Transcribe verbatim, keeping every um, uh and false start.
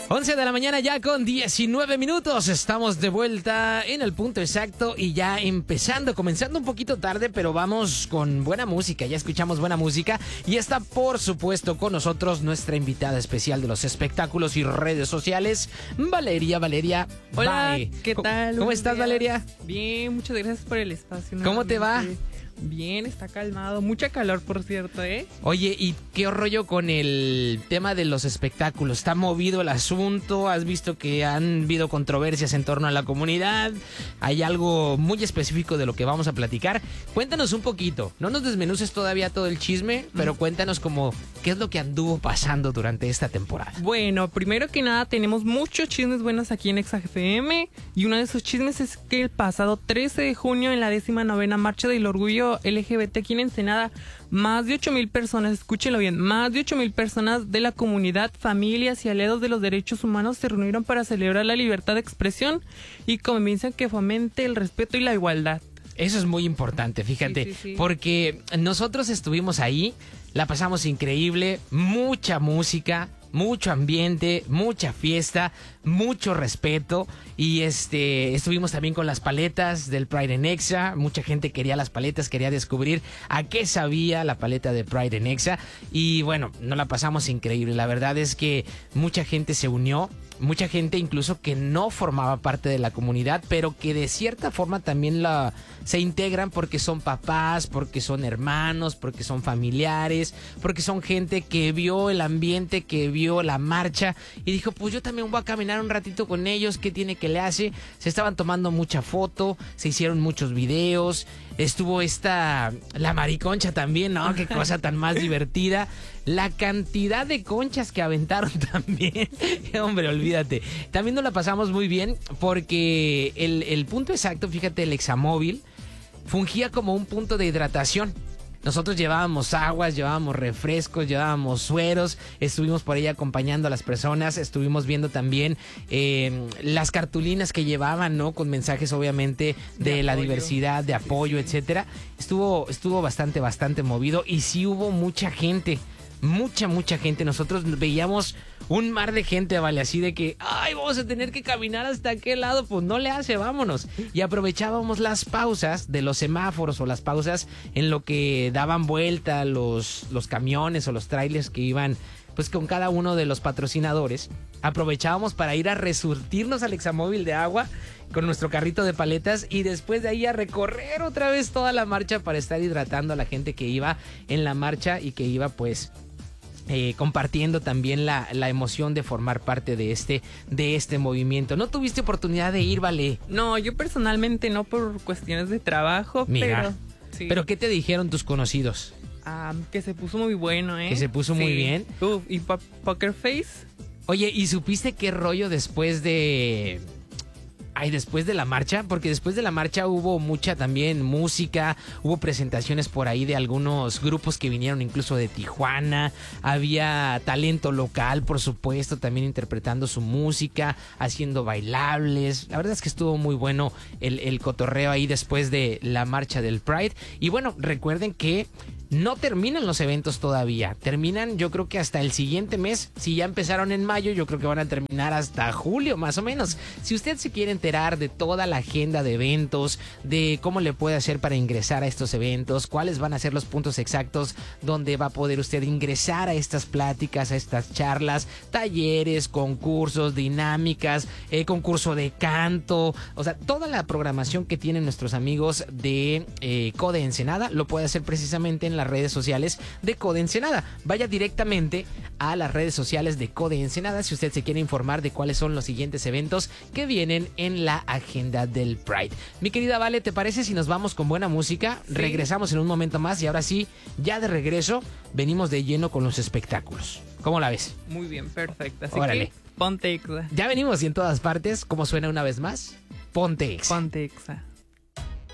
once de la mañana ya con diecinueve minutos. Estamos de vuelta en el punto exacto y ya empezando, comenzando un poquito tarde, pero vamos con buena música. Ya escuchamos buena música y está, por supuesto, con nosotros nuestra invitada especial de los espectáculos y redes sociales, Valeria. Valeria, hola, bye. ¿qué tal? ¿Cómo estás, días. Valeria? Bien, muchas gracias por el espacio. ¿Cómo te va? Bien, está calmado. Mucha calor, por cierto, ¿eh? Oye, ¿y qué rollo con el tema de los espectáculos? ¿Está movido el asunto? ¿Has visto que han habido controversias en torno a la comunidad? ¿Hay algo muy específico de lo que vamos a platicar? Cuéntanos un poquito. No nos desmenuces todavía todo el chisme, pero cuéntanos como qué es lo que anduvo pasando durante esta temporada. Bueno, primero que nada, tenemos muchos chismes buenos aquí en Exa F M. Y uno de esos chismes es que el pasado trece de junio, en la décima novena Marcha del Orgullo L G B T aquí en Ensenada, más de ocho mil personas, escúchenlo bien, más de ocho mil personas de la comunidad, familias y aliados de los derechos humanos se reunieron para celebrar la libertad de expresión y conveniencia que fomente el respeto y la igualdad. Eso es muy importante, fíjate, sí, sí, sí. porque nosotros estuvimos ahí, la pasamos increíble, mucha música, mucho ambiente, mucha fiesta, mucho respeto y este estuvimos también con las paletas del Pride en Exa. Mucha gente quería las paletas, quería descubrir a qué sabía la paleta de Pride en Exa y bueno, nos la pasamos increíble. La verdad es que mucha gente se unió, mucha gente incluso que no formaba parte de la comunidad, pero que de cierta forma también la se integran porque son papás, porque son hermanos, porque son familiares, porque son gente que vio el ambiente, que vio la marcha y dijo, pues yo también voy a caminar un ratito con ellos, ¿qué tiene que le hace? Se estaban tomando mucha foto, se hicieron muchos videos, estuvo esta, la mariconcha también, ¿no? Qué cosa tan más divertida. La cantidad de conchas que aventaron también, hombre, olvídate. También nos la pasamos muy bien porque el, el punto exacto, fíjate, el Examóvil fungía como un punto de hidratación. Nosotros llevábamos aguas, llevábamos refrescos, llevábamos sueros, estuvimos por ahí acompañando a las personas, estuvimos viendo también eh, las cartulinas que llevaban, ¿no? Con mensajes obviamente de, de la apoyo, diversidad, de apoyo, sí, sí. etcétera. Estuvo, estuvo bastante, bastante movido y sí hubo mucha gente. Mucha, mucha gente. Nosotros veíamos un mar de gente, vale, así de que, ay, vamos a tener que caminar hasta aquel lado, pues no le hace, vámonos. Y aprovechábamos las pausas de los semáforos o las pausas en lo que daban vuelta los, los camiones o los trailers que iban pues con cada uno de los patrocinadores. Aprovechábamos para ir a resurtirnos al Examóvil de agua con nuestro carrito de paletas y después de ahí a recorrer otra vez toda la marcha para estar hidratando a la gente que iba en la marcha y que iba pues Eh, compartiendo también la, la emoción de formar parte de este, de este movimiento. ¿No tuviste oportunidad de ir, Vale? No, yo personalmente no, por cuestiones de trabajo. Mira, pero sí. ¿Pero qué te dijeron tus conocidos? Ah, que se puso muy bueno, ¿eh? Que se puso sí. muy bien. Uf, y po Poker Face. Oye, ¿y supiste qué rollo después de... Ay, después de la marcha? Porque después de la marcha hubo mucha también música, hubo presentaciones por ahí de algunos grupos que vinieron incluso de Tijuana, había talento local, por supuesto, también interpretando su música, haciendo bailables. La verdad es que estuvo muy bueno el, el cotorreo ahí después de la marcha del Pride. Y bueno, recuerden que no terminan los eventos todavía, terminan yo creo que hasta el siguiente mes. Si ya empezaron en mayo, yo creo que van a terminar hasta julio más o menos. Si usted se quiere enterar de toda la agenda de eventos, de cómo le puede hacer para ingresar a estos eventos, cuáles van a ser los puntos exactos donde va a poder usted ingresar a estas pláticas, a estas charlas, talleres, concursos, dinámicas, eh, concurso de canto, o sea, toda la programación que tienen nuestros amigos de eh, Code Ensenada, lo puede hacer precisamente en las redes sociales de Code Ensenada. Vaya directamente a las redes sociales de Code Ensenada si usted se quiere informar de cuáles son los siguientes eventos que vienen en la agenda del Pride. Mi querida Vale, ¿te parece si nos vamos con buena música? Sí. Regresamos en un momento más y ahora sí, ya de regreso, venimos de lleno con los espectáculos. ¿Cómo la ves? Muy bien, perfecto. Así Órale. que ponte Exa. Ya venimos y en todas partes. ¿Cómo suena una vez más? Ponte Exa. Ponte Exa.